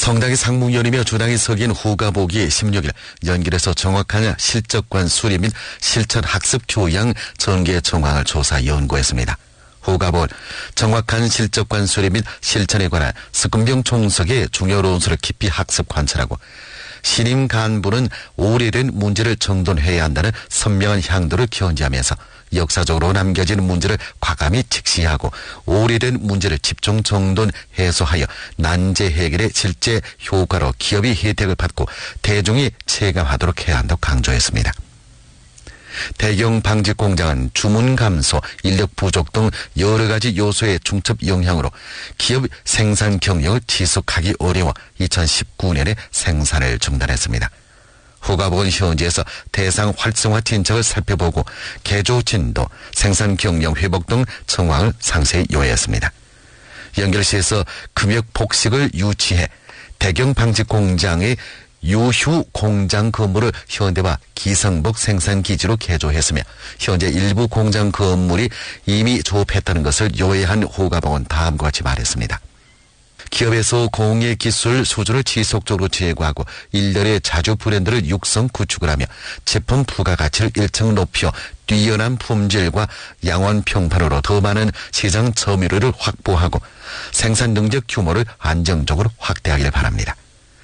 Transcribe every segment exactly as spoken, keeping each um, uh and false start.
성당이 상무위원이며 주당이 석인 후가복이 십육 일 연길에서 정확한 실적관 수립 및 실천 학습 교양 전개 정황을 조사 연구했습니다. 후가복은 정확한 실적관 수립 및 실천에 관한 석근병 총석의 중요 논술을 깊이 학습 관찰하고 신임 간부는 오래된 문제를 정돈해야 한다는 선명한 향도를 견지하면서 역사적으로 남겨진 문제를 과감히 직시하고 오래된 문제를 집중 정돈 해소하여 난제 해결의 실제 효과로 기업이 혜택을 받고 대중이 체감하도록 해야 한다고 강조했습니다. 대경 방직 공장은 주문 감소, 인력 부족 등 여러 가지 요소의 중첩 영향으로 기업 생산 경영을 지속하기 어려워 이천십구 년에 생산을 중단했습니다. 후가복은 현지에서 대상 활성화 진척을 살펴보고 개조 진도, 생산 경영 회복 등 정황을 상세히 요약했습니다. 연결시에서 금역 폭식을 유치해 대경 방직 공장의 유휴 공장 건물을 현대화 기성복 생산기지로 개조했으며 현재 일부 공장 건물이 이미 조업했다는 것을 요해한 후가복은 다음과 같이 말했습니다. 기업에서 공예 기술 수준을 지속적으로 제고하고 일련의 자주 브랜드를 육성 구축을 하며 제품 부가가치를 일층 높여 뛰어난 품질과 양원 평판으로 더 많은 시장 점유율을 확보하고 생산 능력 규모를 안정적으로 확대하길 바랍니다.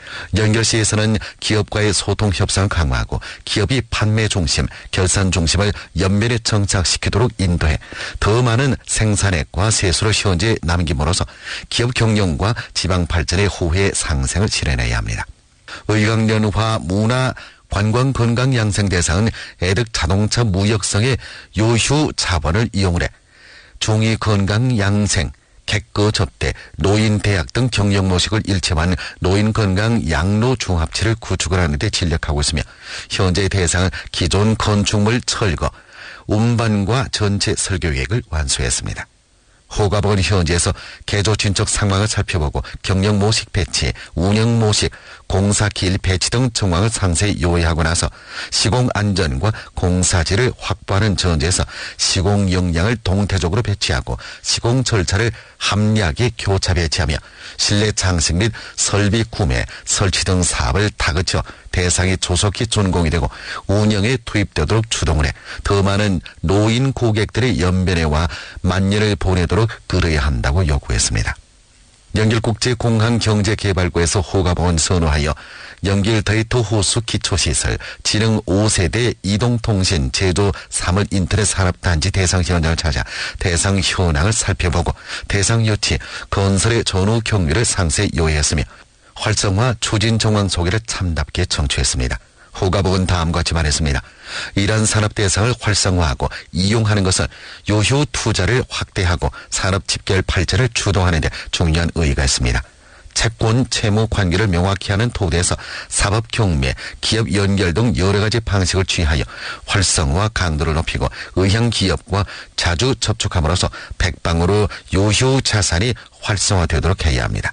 연결시에서는 기업과의 소통 협상을 강화하고 기업이 판매 중심, 결산 중심을 연면에 정착시키도록 인도해 더 많은 생산액과 세수를 현재에 남김으로써 기업 경영과 지방 발전의 후회 상생을 실현해야 합니다. 의강연화 문화 관광 건강 양생 대상은 애득 자동차 무역성의 요휴 자본을 이용을 해 중위 건강 양생, 객거 접대, 노인대학 등 경영 모식을 일체화한 노인건강 양로종합체를 구축을 하는 데 진력하고 있으며 현재의 대상은 기존 건축물 철거, 운반과 전체 설계 계획을 완수했습니다. 후가복은 현지에서 개조 진척 상황을 살펴보고 경영 모식 배치, 운영 모식, 공사 기일 배치 등 정황을 상세히 요약하고 나서 시공 안전과 공사지를 확보하는 전제에서 시공 역량을 동태적으로 배치하고 시공 절차를 합리하게 교차 배치하며 실내 장식 및 설비 구매, 설치 등 사업을 다그쳐 대상이 조속히 준공이 되고 운영에 투입되도록 추동을 해 더 많은 노인 고객들의 연변에 와 만년을 보내도록 그려야 한다고 요구했습니다. 연길국제공항경제개발구에서 후가복은 선호하여 연길 데이터 호수 기초시설, 지능 오 세대 이동통신, 제조 사물 인터넷 산업단지 대상 현장을 찾아 대상 현황을 살펴보고 대상 여치, 건설의 전후 경위를 상세히 요약했으며 활성화 추진 정황 소개를 참답게 청취했습니다. 후가복은 다음과 같이 말했습니다. 이러한 산업 대상을 활성화하고 이용하는 것은 요휴 투자를 확대하고 산업 집결 발전을 주동하는 데 중요한 의의가 있습니다. 채권, 채무 관계를 명확히 하는 토대에서 사법 경매, 기업 연결 등 여러 가지 방식을 취하여 활성화 강도를 높이고 의향 기업과 자주 접촉함으로써 백방으로 요휴 자산이 활성화되도록 해야 합니다.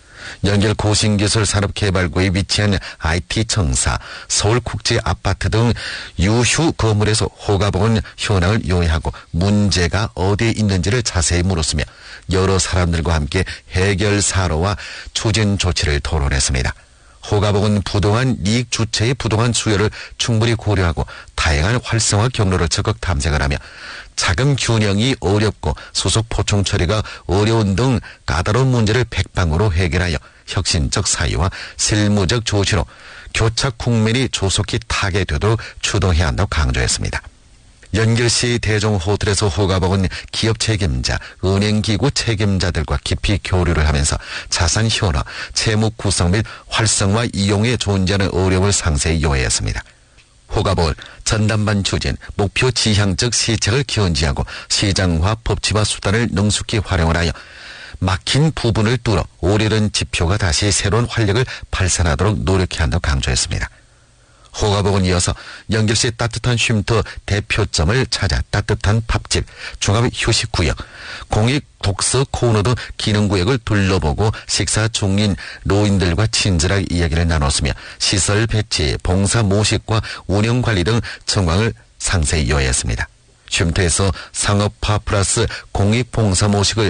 연결 고신기술산업개발구에 위치한 아이티 청사, 서울국제아파트 등 유휴 건물에서 후가복은 현황을 요약하고 문제가 어디에 있는지를 자세히 물었으며 여러 사람들과 함께 해결 사로와 추진 조치를 토론했습니다. 후가복은 부동산 이익 주체의 부동산 수요를 충분히 고려하고 다양한 활성화 경로를 적극 탐색을 하며 자금 균형이 어렵고 수속 포충 처리가 어려운 등 까다로운 문제를 백방으로 해결하여 혁신적 사유와 실무적 조치로 교착 국면이 조속히 타개되도록 추동해야 한다고 강조했습니다. 연결시 대종호텔에서 후가복은 기업 책임자, 은행기구 책임자들과 깊이 교류를 하면서 자산 현황, 채무 구성 및 활성화 이용에 존재하는 어려움을 상세히 요약했습니다. 후가복은 전담반 추진, 목표 지향적 시책을 견지하고 시장화, 법치화 수단을 능숙히 활용을 하여 막힌 부분을 뚫어 오래된 지표가 다시 새로운 활력을 발산하도록 노력해야 한다고 강조했습니다. 후가복은 이어서 연결시 따뜻한 쉼터 대표점을 찾아 따뜻한 밥집, 종합휴식구역, 공익 독서 코너 등 기능구역을 둘러보고 식사 중인 노인들과 친절하게 이야기를 나눴으며 시설 배치, 봉사 모식과 운영관리 등 정황을 상세히 요약했습니다. 쉼터에서 상업화 플러스 공익봉사 모식을